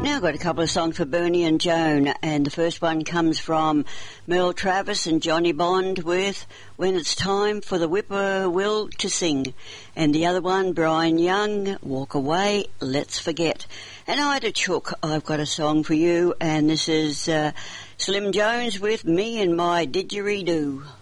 Now I've got a couple of songs for Bernie and Joan, and the first one comes from Merle Travis and Johnny Bond with When It's Time for the Whippoorwill to Sing, and the other one, Brian Young, Walk Away, Let's Forget. And Ida Chook, I've got a song for you, and this is Slim Jones with Me and My Didgeridoo.